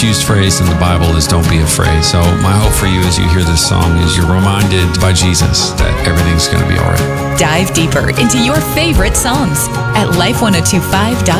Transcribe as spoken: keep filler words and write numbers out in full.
most used phrase in the Bible is don't be afraid. So my hope for you as you hear this song is you're reminded by Jesus that everything's going to be all right. Dive deeper into your favorite songs at life ten twenty-five dot